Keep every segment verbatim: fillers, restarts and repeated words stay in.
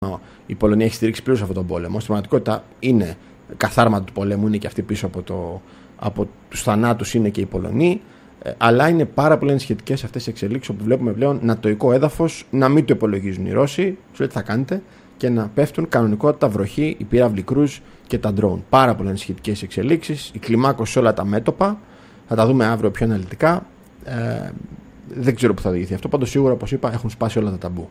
η Πολωνία έχει στηρίξει πλήρως αυτόν τον πόλεμο. Στην πραγματικότητα είναι καθάρματα του πολέμου, είναι και αυτοί πίσω από, το, από τους θανάτους είναι και οι Πολωνοί. Ε, αλλά είναι πάρα πολύ ενισχυτικές αυτές οι εξελίξεις όπου βλέπουμε πλέον νατοϊκό έδαφος να μην το υπολογίζουν οι Ρώσοι. Σου λέει τι θα κάνετε, και να πέφτουν κανονικότητα βροχή, οι πύραυλοι κρούζ και τα ντρόουν. Πάρα πολύ ενισχυτικές εξελίξεις. Η κλιμάκωση σε όλα τα μέτωπα. Θα τα δούμε αύριο πιο αναλυτικά. Ε, δεν ξέρω που θα οδηγηθεί αυτό. Πάντως σίγουρα, όπως είπα, έχουν σπάσει όλα τα ταμπού.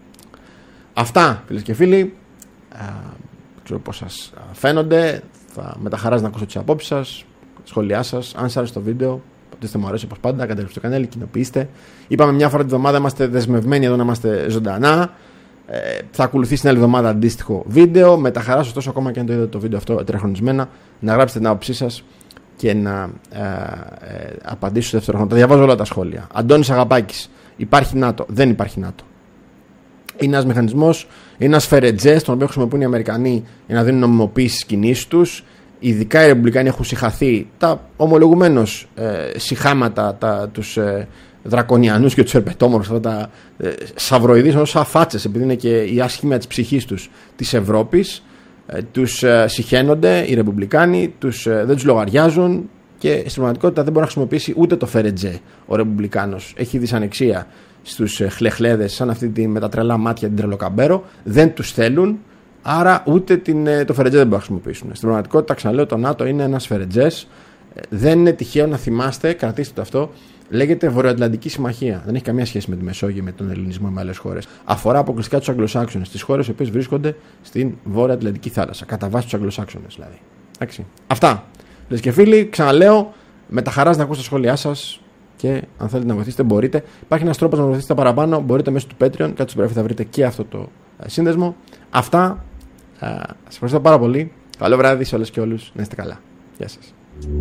Αυτά, φίλες και φίλοι. Ε, δεν ξέρω πώς σας φαίνονται. Θα με τα χαράς να ακούσω τις απόψεις σας, σχόλιά σας. Αν σας άρεσε το βίντεο, πατήστε μου αρέσει όπως πάντα, κατεβείτε στο κανάλι, κοινοποιήστε. Είπαμε μια φορά τη βδομάδα, είμαστε δεσμευμένοι εδώ να είμαστε ζωντανά. Ε, θα ακολουθήσει την άλλη εβδομάδα αντίστοιχο βίντεο. Με τα χαράς, ωστόσο, ακόμα και αν το είδατε το βίντεο αυτό τριχρονισμένα, να γράψετε την άποψή σας και να ε, ε, απαντήσω στο δεύτερο χρόνο. Τα διαβάζω όλα τα σχόλια. Αντώνης Αγαπάκης, υπάρχει ΝΑΤΟ. Δεν υπάρχει ΝΑΤΟ. Είναι ένας μηχανισμός, είναι ένας φερετζές, τον οποίο χρησιμοποιούν οι Αμερικανοί για να δίνουν νομιμοποίηση στις κινήσεις τους. Ειδικά οι Ρεπουμπλικάνοι έχουν συχαθεί τα ομολογουμένως ε, συχάματα, τα, τους ε, δρακονιανούς και τους ερπετόμορους, αυτά τα ε, σαυροειδείς, ως αφάτσες, επειδή είναι και η άσχημια της ψυχής τους της Ευρώπης. Ε, τους ε, συχαίνονται οι Ρεπουμπλικάνοι, τους, ε, δεν τους λογαριάζουν και στην πραγματικότητα δεν μπορεί να χρησιμοποιήσει ούτε το φερετζέ ο Ρεπουμπλικάνος. Έχει δυσανεξία στους ε, χλεχλέδες, σαν αυτή τη, με τα τρελά μάτια, την τρελοκαμπέρο, δεν τους θέλουν. Άρα ούτε την, το φερετζέ δεν μπορούν να χρησιμοποιήσουν. Στην πραγματικότητα, ξαναλέω, το ΝΑΤΟ είναι ένας φερετζές. Δεν είναι τυχαίο να θυμάστε, κρατήστε το αυτό, λέγεται Βορειοατλαντική Συμμαχία. Δεν έχει καμία σχέση με τη Μεσόγειο, με τον ελληνισμό ή με άλλες χώρες. Αφορά αποκλειστικά τους Αγγλοσάξονες, τις χώρες οι οποίες βρίσκονται στην Βόρεια Ατλαντική θάλασσα. Κατά βάση τους Αγγλοσάξονες δηλαδή. Εντάξει. Αυτά. Λες και φίλοι, ξαναλέω, με τα χαράς να ακούσω τα σχόλιά σας και αν θέλετε να βοηθήσετε μπορείτε. Υπάρχει ένας τρόπος να βοηθήσετε παραπάνω, μπορείτε μέσω του Patreon. Κάτω στην περιγραφή θα βρείτε και αυτό το σύνδεσμο. Αυτά. Uh, σας ευχαριστώ πάρα πολύ. Καλό βράδυ σε όλες και όλους. Να είστε καλά. Γεια σας.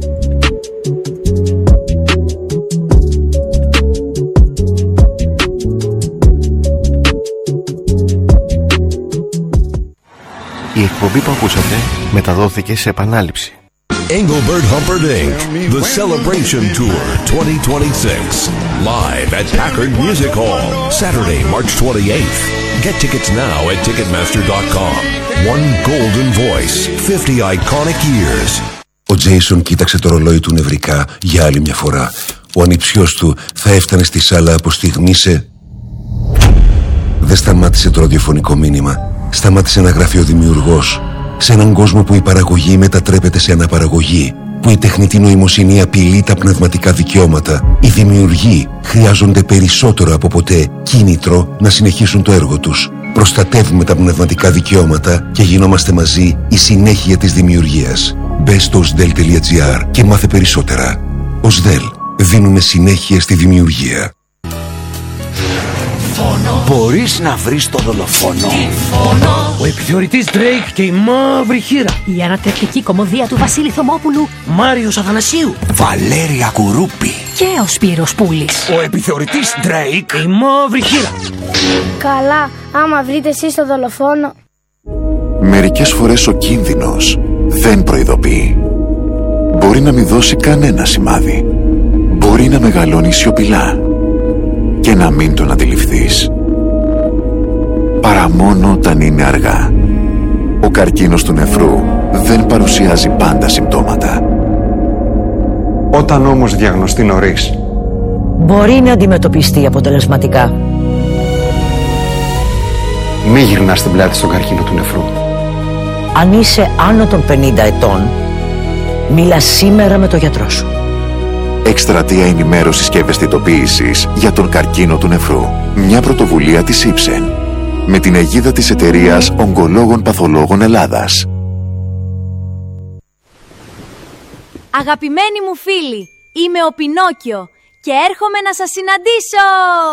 Η εκπομπή που ακούσατε μεταδόθηκε σε επανάληψη. Engelbert Humperdinck, The Celebration Tour twenty twenty-six, live at Packard Music Hall, Saturday, March twenty-eighth. Get tickets now at ticketmaster dot com. One golden voice, fifty iconic years. Ο Τζέισον κοίταξε το ρολόι του νευρικά για άλλη μια φορά. Ο ανιψιός του θα έφτανε στη σάλα από στιγμή σε... Δεν σταμάτησε το ραδιοφωνικό μήνυμα. Σταμάτησε να γράφει ο δημιουργός. Σε έναν κόσμο που η παραγωγή μετατρέπεται σε αναπαραγωγή, που η τεχνητή νοημοσύνη απειλεί τα πνευματικά δικαιώματα, οι δημιουργοί χρειάζονται περισσότερο από ποτέ κίνητρο να συνεχίσουν το έργο τους. Προστατεύουμε τα πνευματικά δικαιώματα και γινόμαστε μαζί η συνέχεια της δημιουργίας. Μπε στο σδέλ τελεία τζι άρ και μάθε περισσότερα. Ο ΣΔΕΛ. Δίνουμε συνέχεια στη δημιουργία. Μπορείς να βρεις το δολοφόνο. Ο επιθεωρητής Drake και η μαύρη χήρα. Η ανατρεπτική κωμωδία του Βασίλη Θωμόπουλου. Μάριος Αθανασίου. Βαλέρια Κουρούπη. Και ο Σπύρος Πούλης. Ο επιθεωρητής Drake, η μαύρη χήρα. Καλά, άμα βρείτε εσείς το δολοφόνο. Μερικές φορές ο κίνδυνος δεν προειδοποιεί. Μπορεί να μην δώσει κανένα σημάδι. Μπορεί να μεγαλώνει σιωπηλά και να μην τον αντιληφθείς. Παρά μόνο όταν είναι αργά. Ο καρκίνος του νεφρού δεν παρουσιάζει πάντα συμπτώματα. Όταν όμως διαγνωστεί νωρίς, μπορεί να αντιμετωπιστεί αποτελεσματικά. μη γυρνάς την πλάτη στον καρκίνο του νεφρού. Αν είσαι άνω των πενήντα ετών, μίλα σήμερα με τον γιατρό σου. Εκστρατεία ενημέρωσης και ευαισθητοποίησης για τον καρκίνο του νεφρού. Μια πρωτοβουλία της Ipsen με την αιγίδα της εταιρείας Ογκολόγων Παθολόγων Ελλάδας. Αγαπημένοι μου φίλοι, είμαι ο Πινόκιο και έρχομαι να σας συναντήσω!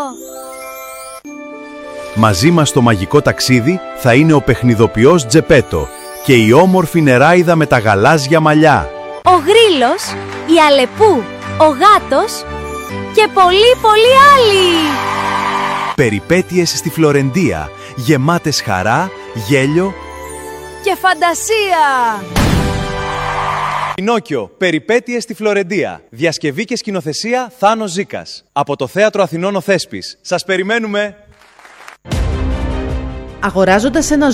Μαζί μας στο μαγικό ταξίδι θα είναι ο παιχνιδοποιός Τζεπέτο και η όμορφη νεράιδα με τα γαλάζια μαλλιά. Ο Γρίλος, η Αλεπού, ο Γάτος και πολλοί πολλοί άλλοι! Περιπέτειες στη Φλωρεντία, γεμάτες χαρά, γέλιο και φαντασία! Πινόκιο, περιπέτειες στη Φλωρεντία. Διασκευή και σκηνοθεσία Θάνος Ζήκας. Από το Θέατρο Αθηνών ο Θέσπης. Σας περιμένουμε! Αγοράζοντας ένα